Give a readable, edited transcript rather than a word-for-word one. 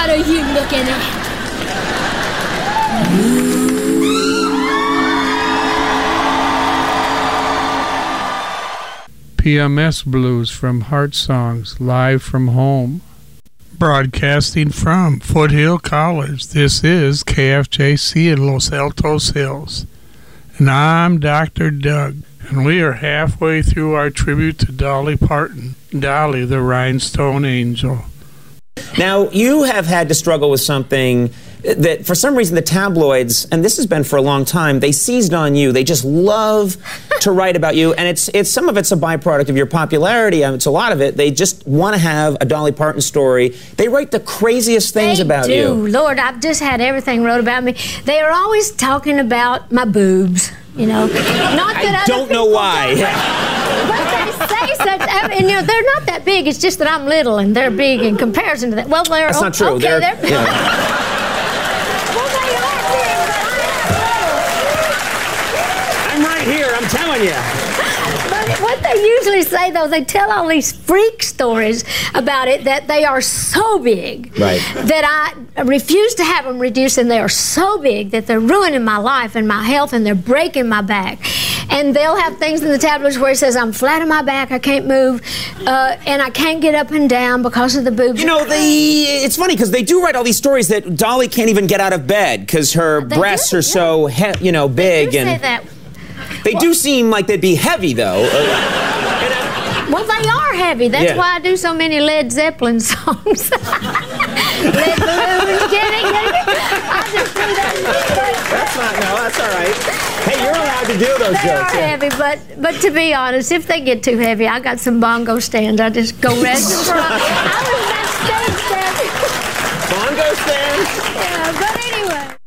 What are you looking at? PMS Blues from Heart Songs, live from home. Broadcasting from Foothill College, this is KFJC in Los Altos Hills. And I'm Dr. Doug, and we are halfway through our tribute to Dolly Parton, Dolly the Rhinestone Angel. Now, you have had to struggle with something that, for some reason, the tabloids, and this has been for a long time, they seized on you. They just love to write about you, and it's some of it's a byproduct of your popularity. It's a lot of it. They just want to have a Dolly Parton story. They write the craziest things about you. They do. Lord, I've just had everything wrote about me. They are always talking about my boobs, you know. Not that I don't know why. But they say such, and you know, they're not that big. It's just that I'm little and they're big in comparison to that. Well, they're That's not true. Okay, they're big. Yeah. I'm right here. I'm telling you. But what they usually say, though, they tell all these freak stories about it, that they are so big that I refuse to have them reduced, and they are so big that they're ruining my life and my health, and they're breaking my back. And they'll have things in the tabloids where it says I'm flat on my back, I can't move, and I can't get up and down because of the boobs. You know, it's funny because they do write all these stories that Dolly can't even get out of bed because her breasts are so, big. They do say that. They do seem like they'd be heavy, though. Well, they are heavy. That's why I do so many Led Zeppelin songs. Led balloons, get it? I just do that. That's all right. Hey, you're allowed to do those jokes. They are heavy, but to be honest, if they get too heavy, I got some bongo stands. I just go rest them. I was backstage standing. Bongo stands? Yeah, but anyway.